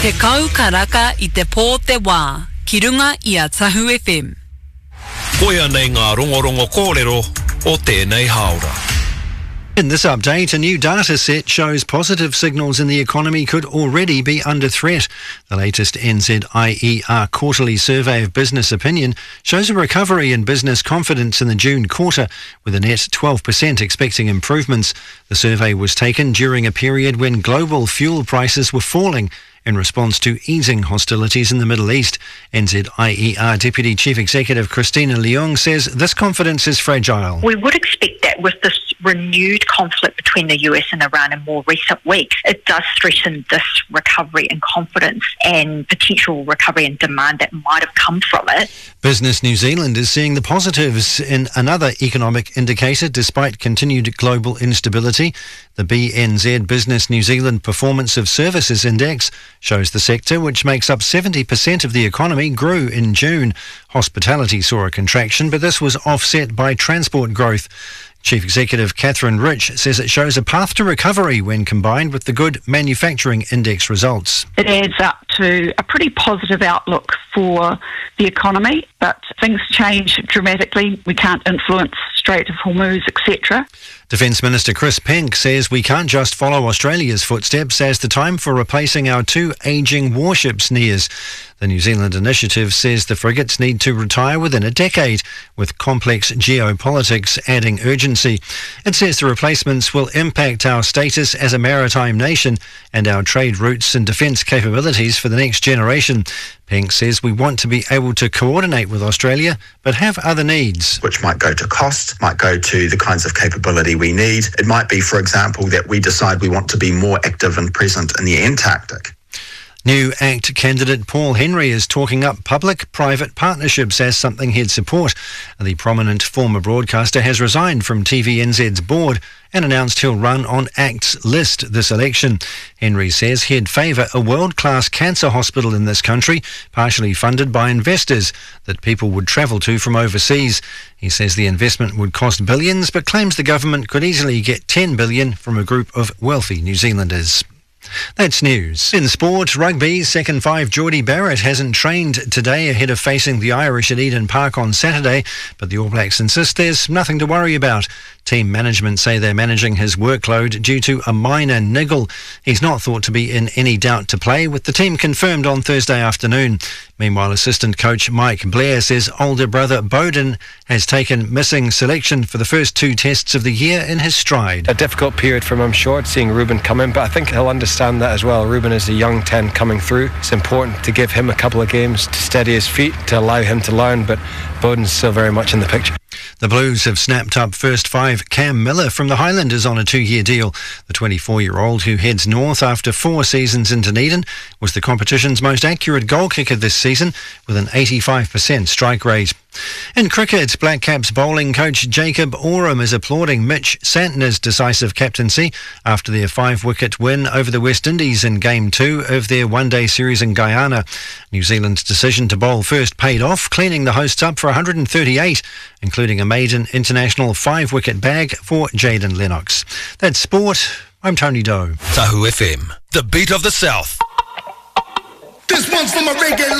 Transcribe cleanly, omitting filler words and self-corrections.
Te kau karaka I te pō te wā, ki runga I a Tahu FM. Koia nei ngā rongorongo kōrero o tēnei haora. In this update, a new data set shows positive signals in the economy could already be under threat. The latest NZIER quarterly survey of business opinion shows a recovery in business confidence in the June quarter, with a net 12% expecting improvements. The survey was taken during a period when global fuel prices were falling in response to easing hostilities in the Middle East. NZIER Deputy Chief Executive Christina Leung says this confidence is fragile. We would expect that with this renewed conflict between the US and Iran in more recent weeks, it does threaten this recovery in confidence and potential recovery in demand that might have come from it. Business New Zealand is seeing the positives in another economic indicator despite continued global instability. The BNZ Business New Zealand Performance of Services Index shows the sector, which makes up 70% of the economy, grew in June. Hospitality saw a contraction, but this was offset by transport growth. Chief Executive Catherine Rich says it shows a path to recovery when combined with the good manufacturing index results. It adds up to a pretty positive outlook for the economy, but things change dramatically. We can't influence Strait of Hormuz, etc. Defence Minister Chris Penk says we can't just follow Australia's footsteps as the time for replacing our two ageing warships nears. The New Zealand initiative says the frigates need to retire within a decade, with complex geopolitics adding urgency. It says the replacements will impact our status as a maritime nation and our trade routes and defence capabilities for the next generation. Penk says we want to be able to coordinate with Australia, but have other needs. Which might go to cost, might go to the kinds of capability we need. It might be, for example, that we decide we want to be more active and present in the Antarctic. New ACT candidate Paul Henry is talking up public-private partnerships as something he'd support. The prominent former broadcaster has resigned from TVNZ's board and announced he'll run on ACT's list this election. Henry says he'd favour a world-class cancer hospital in this country, partially funded by investors that people would travel to from overseas. He says the investment would cost billions, but claims the government could easily get $10 billion from a group of wealthy New Zealanders. That's news. In sport, rugby, second five Geordie Barrett hasn't trained today ahead of facing the Irish at Eden Park on Saturday, but the All Blacks insist there's nothing to worry about. Team management say they're managing his workload due to a minor niggle. He's not thought to be in any doubt to play, with the team confirmed on Thursday afternoon. Meanwhile, assistant coach Mike Blair says older brother Bowden has taken missing selection for the first two tests of the year in his stride. A difficult period for him, I'm sure, seeing Ruben come in, but I think he'll understand that as well. Ruben is a young 10 coming through. It's important to give him a couple of games to steady his feet, to allow him to learn, but Bowden's still very much in the picture. The Blues have snapped up first five Cam Miller from the Highlanders on a 2-year deal. The 24-year-old, who heads north after 4 seasons in Dunedin, was the competition's most accurate goal kicker this season with an 85% strike rate. In cricket, Black Caps bowling coach Jacob Oram is applauding Mitch Santner's decisive captaincy after their 5-wicket win over the West Indies in Game 2 of their one-day series in Guyana. New Zealand's decision to bowl first paid off, cleaning the hosts up for 138, including a maiden international 5-wicket bag for Jayden Lennox. That's sport. I'm Tony Doe. Tahu FM, the beat of the South. This one's from a reggae